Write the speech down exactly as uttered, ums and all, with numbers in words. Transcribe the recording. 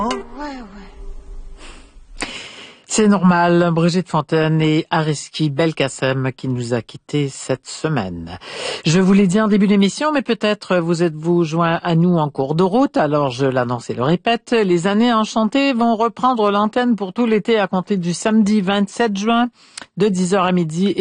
Ouais, ouais. C'est normal, Brigitte Fontaine et Ariski Belkacem qui nous a quittés cette semaine. Je vous l'ai dit en début d'émission, mais peut-être vous êtes-vous joint à nous en cours de route, alors je l'annonce et le répète, les Années Enchantées vont reprendre l'antenne pour tout l'été à compter du samedi vingt-sept juin de dix heures à midi